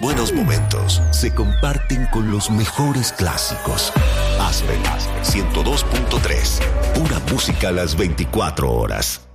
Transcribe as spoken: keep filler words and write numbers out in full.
buenos momentos se comparten con los mejores clásicos. Aspen ciento dos punto tres. Pura música a las veinticuatro horas.